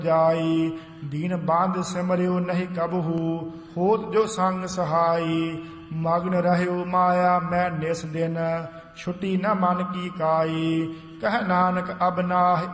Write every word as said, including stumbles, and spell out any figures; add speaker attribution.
Speaker 1: जाई। दीन बांध सिमरियो नहीं कबहू, होत जो संग सहाई। मग्न रहयो माया मैं निस दिन, छुट्टी न मन की काई। कह नानक अब नाहि